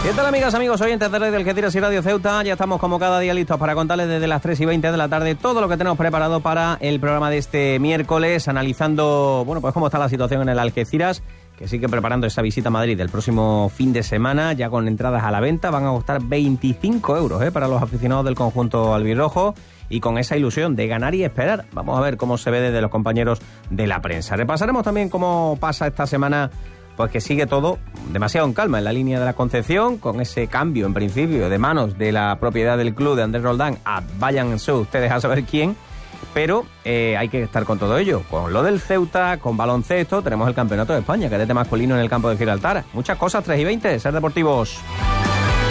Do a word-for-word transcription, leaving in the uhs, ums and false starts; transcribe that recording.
¿Qué tal, amigas, amigos, oyentes de Radio Algeciras y Radio Ceuta? Ya estamos como cada día listos para contarles desde las tres y veinte de la tarde todo lo que tenemos preparado para el programa de este miércoles, analizando, bueno, pues cómo está la situación en el Algeciras, que sigue preparando esa visita a Madrid el próximo fin de semana, ya con entradas a la venta. Van a costar veinticinco euros ¿eh? para los aficionados del conjunto albirrojo, y con esa ilusión de ganar y esperar. Vamos a ver cómo se ve desde los compañeros de la prensa. Repasaremos también cómo pasa esta semana, pues que sigue todo demasiado en calma en la línea de la Concepción, con ese cambio en principio de manos de la propiedad del club de Andrés Roldán a váyanse ustedes a saber quién, pero eh, hay que estar con todo ello, con lo del Ceuta, con baloncesto. Tenemos el Campeonato de España, cadete masculino en el campo de Gibraltar. Muchas cosas, tres y veinte, Ser Deportivos.